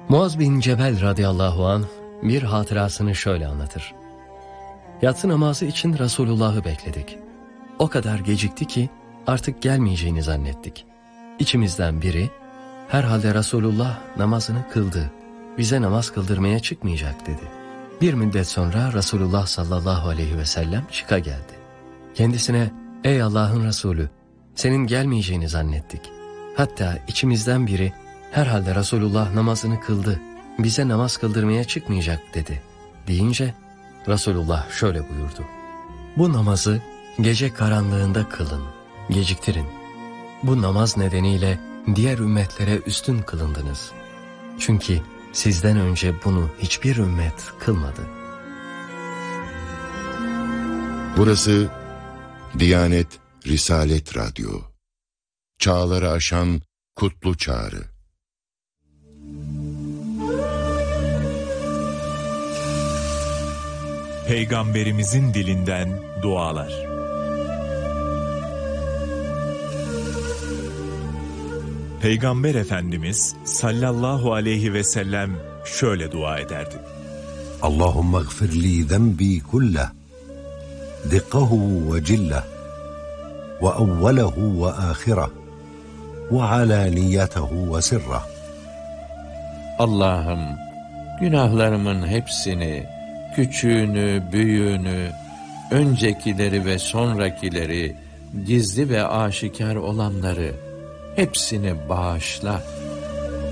Muaz bin Cebel radıyallahu anh bir hatırasını şöyle anlatır. Yatsı namazı için Resulullah'ı bekledik. O kadar gecikti ki artık gelmeyeceğini zannettik. İçimizden biri, herhalde Resulullah namazını kıldı, bize namaz kıldırmaya çıkmayacak dedi. Bir müddet sonra Resulullah sallallahu aleyhi ve sellem çıka geldi. Kendisine, ey Allah'ın Resulü, senin gelmeyeceğini zannettik. Hatta içimizden biri, herhalde Resulullah namazını kıldı, bize namaz kıldırmaya çıkmayacak dedi. Deyince Resulullah şöyle buyurdu. Bu namazı gece karanlığında kılın, geciktirin. Bu namaz nedeniyle diğer ümmetlere üstün kılındınız. Çünkü sizden önce bunu hiçbir ümmet kılmadı. Burası Diyanet Risalet Radyo. Çağları aşan kutlu çağrı. Peygamberimizin dilinden dualar. Peygamber Efendimiz sallallahu aleyhi ve sellem şöyle dua ederdi. Allahümme gfirli zenbi kulleh, dikkahu ve cilleh, ve evvelehu ve ahireh, ve alaniyetehu ve sirreh. Allah'ım, günahlarımın hepsini, küçüğünü, büyüğünü, öncekileri ve sonrakileri, gizli ve aşikar olanları, hepsini bağışla.